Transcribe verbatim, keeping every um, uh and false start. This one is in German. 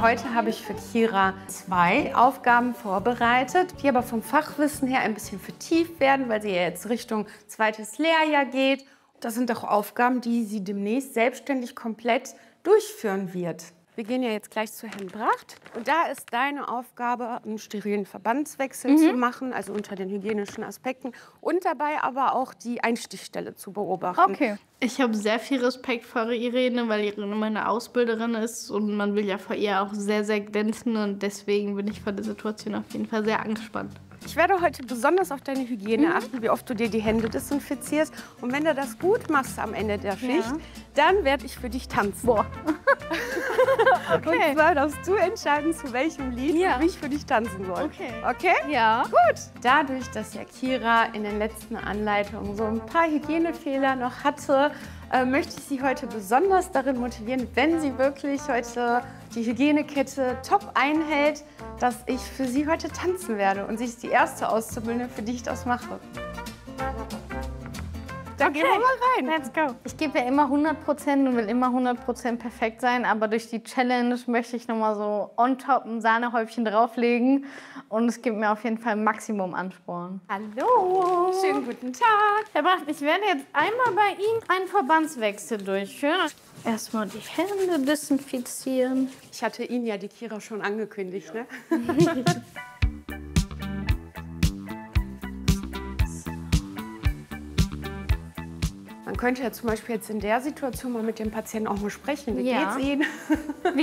Heute habe ich für Kira zwei Aufgaben vorbereitet, die aber vom Fachwissen her ein bisschen vertieft werden, weil sie ja jetzt Richtung zweites Lehrjahr geht. Das sind auch Aufgaben, die sie demnächst selbstständig komplett durchführen wird. Wir gehen ja jetzt gleich zu Herrn Bracht. Und da ist deine Aufgabe, einen sterilen Verbandswechsel mhm. zu machen, also unter den hygienischen Aspekten. Und dabei aber auch die Einstichstelle zu beobachten. Okay. Ich habe sehr viel Respekt vor Irene, weil Irene meine Ausbilderin ist. Und man will ja vor ihr auch sehr, sehr glänzen. Und deswegen bin ich vor der Situation auf jeden Fall sehr angespannt. Ich werde heute besonders auf deine Hygiene mhm. achten, wie oft du dir die Hände desinfizierst. Und wenn du das gut machst am Ende der Schicht, ja. dann werde ich für dich tanzen. Boah. Okay. Und zwar darfst du entscheiden, zu welchem Lied ja. ich für dich tanzen soll. Okay. Okay? Ja. Gut. Dadurch, dass ja Kira in den letzten Anleitungen so ein paar Hygienefehler noch hatte, äh, möchte ich sie heute besonders darin motivieren, wenn sie wirklich heute die Hygienekette top einhält, dass ich für sie heute tanzen werde. Und sie ist die erste Auszubildende, für die ich das mache. Dann okay. gehen wir mal rein. Let's go. Ich gebe ja immer hundert Prozent und will immer hundert Prozent perfekt sein, aber durch die Challenge möchte ich noch mal so on top ein Sahnehäubchen drauflegen und es gibt mir auf jeden Fall Maximum Ansporn. Hallo. Schönen guten Tag. Herr Bracht, ich werde jetzt einmal bei Ihnen einen Verbandswechsel durchführen. Erstmal die Hände desinfizieren. Ich hatte Ihnen ja die Kira schon angekündigt, ne? Man könnte ja zum Beispiel jetzt in der Situation mal mit dem Patienten auch mal sprechen. Wie ja. geht's Ihnen? Wie